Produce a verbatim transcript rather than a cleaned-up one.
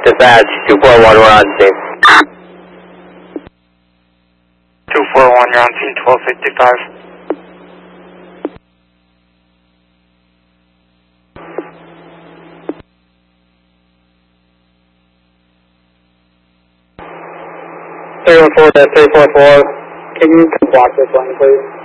Dispatch, two four one, we're on scene. two four one, you're on scene, twelve fifty-five. three one four to three four four, can you block this line, please?